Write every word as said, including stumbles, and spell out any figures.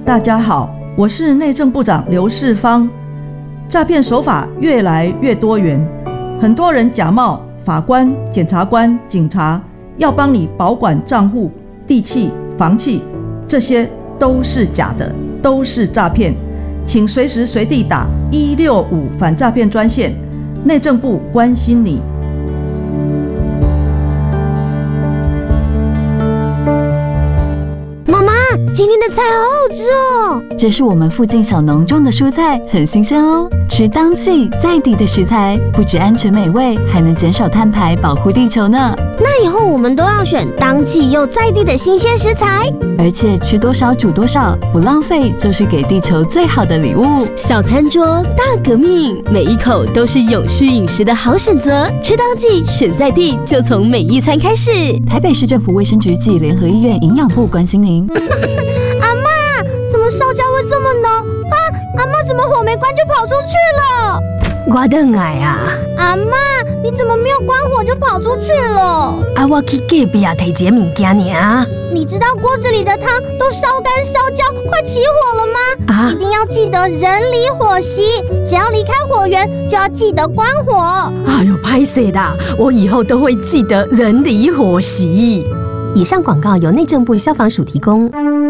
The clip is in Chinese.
大家好，我是内政部长刘世芳。诈骗手法越来越多元，很多人假冒法官、检察官、警察，要帮你保管账户、地契、房契，这些都是假的，都是诈骗。请随时随地打一六五反诈骗专线，内政部关心你。 妈妈，今天的菜好好吃哦！ 这是我们附近小农种的蔬菜，很新鲜哦。吃当季在地的食材，不只安全美味，还能减少碳排，保护地球呢。 那以后我们都要选当季又在地的新鲜食材， 而且吃多少煮多少，不浪费就是给地球最好的礼物。 小餐桌大革命，每一口都是永续饮食的好选择。吃当季，选在地，就从每一餐开始。 台北市政府卫生局暨联合医院营养部关心您。 阿嬷，怎么烧焦味这么浓啊？阿嬷怎么火没关就跑出去了？ 我倒来啊！ 阿嬷，你怎么没有关火就跑出去了？ 啊，我去隔壁啊提一个物件尔。 你知道锅子里的汤都烧干烧焦，快起火了吗？ 啊！ 一定要记得人离火熄，只要离开火源就要记得关火。 哎呦，拍谁啦！我以后都会记得人离火熄。以上广告由内政部消防署提供。